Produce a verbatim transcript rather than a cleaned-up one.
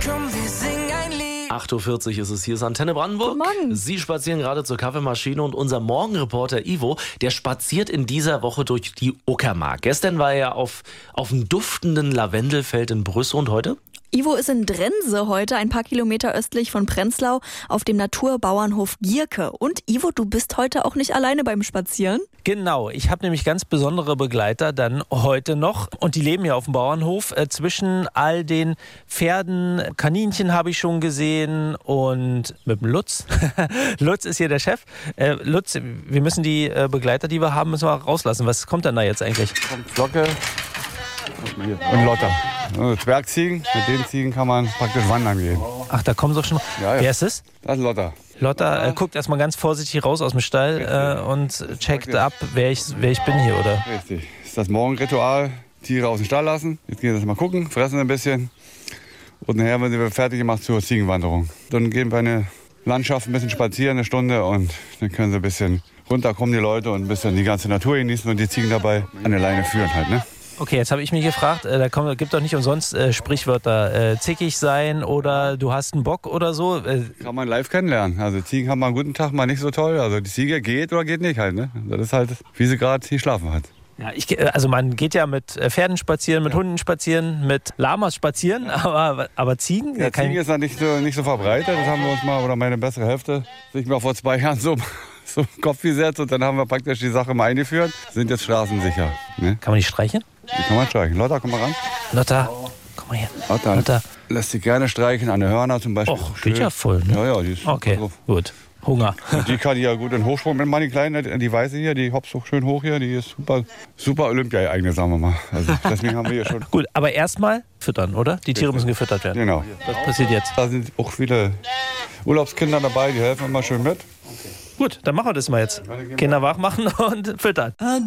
Komm, wir singen ein Lied. acht Uhr vierzig ist es, hier ist Antenne Brandenburg. Guten Morgen. Sie spazieren gerade zur Kaffeemaschine und unser Morgenreporter Ivo, der spaziert in dieser Woche durch die Uckermark. Gestern war er auf, auf dem duftenden Lavendelfeld in Brüssel und heute? Ivo ist in Drense heute, ein paar Kilometer östlich von Prenzlau, auf dem Naturbauernhof Gierke. Und Ivo, du bist heute auch nicht alleine beim Spazieren? Genau, ich habe nämlich ganz besondere Begleiter dann heute noch und die leben ja auf dem Bauernhof. Äh, zwischen all den Pferden, Kaninchen habe ich schon gesehen und mit dem Lutz. Lutz ist hier der Chef. Äh, Lutz, wir müssen die äh, Begleiter, die wir haben, müssen wir rauslassen. Was kommt denn da jetzt eigentlich? Kommt Flocke und Lotter. Also Zwergziegen, mit den Ziegen kann man praktisch wandern gehen. Ach, da kommen sie auch schon. Ja, ja. Wer ist es? Das ist Lotter. Lotta äh, guckt erstmal ganz vorsichtig raus aus dem Stall äh, und checkt ab, wer ich, wer ich bin hier, oder? Richtig. Das ist das Morgenritual. Tiere aus dem Stall lassen. Jetzt gehen sie mal gucken, fressen ein bisschen. Und nachher werden sie fertig gemacht zur Ziegenwanderung. Dann gehen wir eine Landschaft ein bisschen spazieren, eine Stunde. Und dann können sie ein bisschen runterkommen, die Leute, und ein bisschen die ganze Natur genießen und die Ziegen dabei an der Leine führen halt, ne? Okay, jetzt habe ich mich gefragt, äh, da kommt, gibt doch nicht umsonst äh, Sprichwörter, äh, zickig sein oder du hast einen Bock oder so. Äh, Kann man live kennenlernen. Also Ziegen haben mal einen guten Tag, mal nicht so toll. Also die Ziege geht oder geht nicht halt, ne? Das ist halt, wie sie gerade hier schlafen hat. ja, ich, äh, also man geht ja mit äh, Pferden spazieren, mit ja. Hunden spazieren, mit Lamas spazieren, ja. aber, aber Ziegen? Ja, kann Ziegen ist ja nicht so, nicht so verbreitet, das haben wir uns mal, oder meine bessere Hälfte, sich mal vor zwei Jahren so... so im Kopf gesetzt und dann haben wir praktisch die Sache mal eingeführt. Sind jetzt straßensicher. Ne? Kann man die streichen? Die kann man streichen. Lotta, komm mal ran. Lotta, komm mal her. Lotta, Lotta. lässt sich gerne streichen, an den Hörner zum Beispiel. Och, geht ja voll, ne? Ja, ja, die ist okay, drauf. gut. Hunger. Und die kann ja gut in Hochsprung mit meine Kleine, die Weiße hier, die hopst so schön hoch hier, die ist super, super Olympia-eigene, sagen wir mal. Also deswegen haben wir hier schon... Gut, aber erstmal füttern, oder? Die Tiere müssen gefüttert werden. Genau. Was passiert jetzt? Da sind auch viele Urlaubskinder dabei, die helfen immer schön mit. Gut, dann machen wir das mal jetzt. Kinder wach machen und füttern.